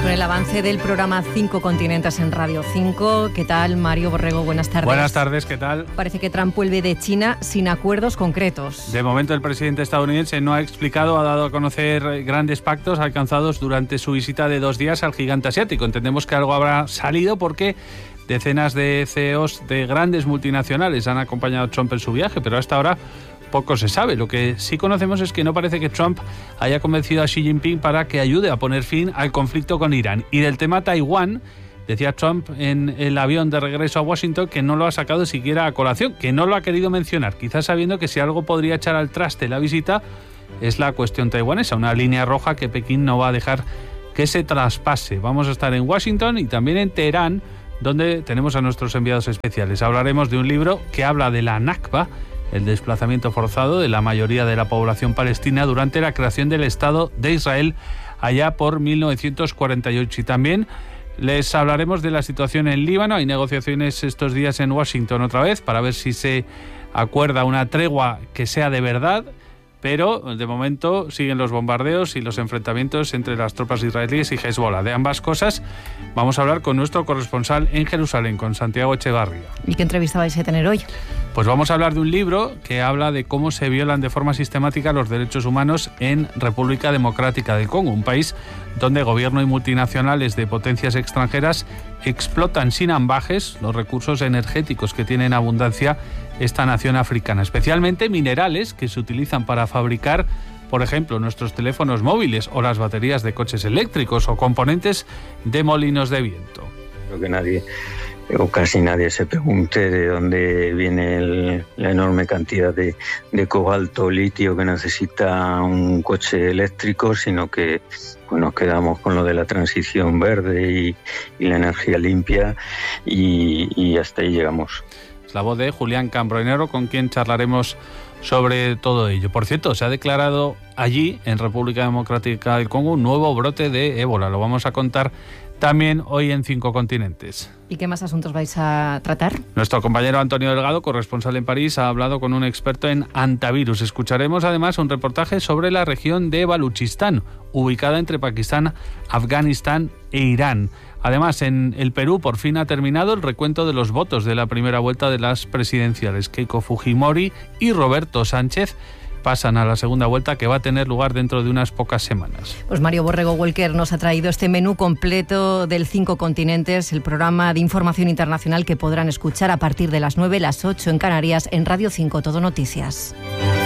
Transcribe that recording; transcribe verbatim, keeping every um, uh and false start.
con el avance del programa Cinco Continentes en Radio cinco. ¿Qué tal, Mario Borrego? Buenas tardes. Buenas tardes, ¿qué tal? Parece que Trump vuelve de China sin acuerdos concretos. De momento el presidente estadounidense no ha explicado, ha dado a conocer grandes pactos alcanzados durante su visita de dos días al gigante asiático. Entendemos que algo habrá salido porque decenas de C E Os de grandes multinacionales han acompañado a Trump en su viaje, pero hasta ahora poco se sabe. Lo que sí conocemos es que no parece que Trump haya convencido a Xi Jinping para que ayude a poner fin al conflicto con Irán. Y del tema Taiwán, decía Trump en el avión de regreso a Washington que no lo ha sacado siquiera a colación, que no lo ha querido mencionar, quizás sabiendo que si algo podría echar al traste la visita es la cuestión taiwanesa, una línea roja que Pekín no va a dejar que se traspase. Vamos a estar en Washington y también en Teherán, donde tenemos a nuestros enviados especiales. Hablaremos de un libro que habla de la Nakba, el desplazamiento forzado de la mayoría de la población palestina durante la creación del Estado de Israel allá por mil novecientos cuarenta y ocho. Y también les hablaremos de la situación en Líbano. Hay negociaciones estos días en Washington otra vez para ver si se acuerda una tregua que sea de verdad, pero de momento siguen los bombardeos y los enfrentamientos entre las tropas israelíes y Hezbollah. De ambas cosas vamos a hablar con nuestro corresponsal en Jerusalén, con Santiago Echevarría. ¿Y qué entrevista vais a tener hoy? Pues vamos a hablar de un libro que habla de cómo se violan de forma sistemática los derechos humanos en República Democrática del Congo, un país donde gobierno y multinacionales de potencias extranjeras explotan sin ambages los recursos energéticos que tiene en abundancia esta nación africana, especialmente minerales que se utilizan para fabricar, por ejemplo, nuestros teléfonos móviles o las baterías de coches eléctricos o componentes de molinos de viento. Creo que nadie o casi nadie se pregunte de dónde viene el, la enorme cantidad de, de cobalto, litio que necesita un coche eléctrico, sino que pues, nos quedamos con lo de la transición verde y, y la energía limpia y, y hasta ahí llegamos. Es la voz de Julián Cambronero, con quien charlaremos sobre todo ello. Por cierto, se ha declarado allí, en República Democrática del Congo, un nuevo brote de ébola. Lo vamos a contar también hoy en Cinco Continentes. ¿Y qué más asuntos vais a tratar? Nuestro compañero Antonio Delgado, corresponsal en París, ha hablado con un experto en antivirus. Escucharemos además un reportaje sobre la región de Baluchistán, ubicada entre Pakistán, Afganistán e Irán. Además, en el Perú por fin ha terminado el recuento de los votos de la primera vuelta de las presidenciales. Keiko Fujimori y Roberto Sánchez pasan a la segunda vuelta, que va a tener lugar dentro de unas pocas semanas. Pues Mario Borrego Welker nos ha traído este menú completo del Cinco Continentes, el programa de información internacional que podrán escuchar a partir de las nueve, las ocho en Canarias, en Radio cinco Todo Noticias.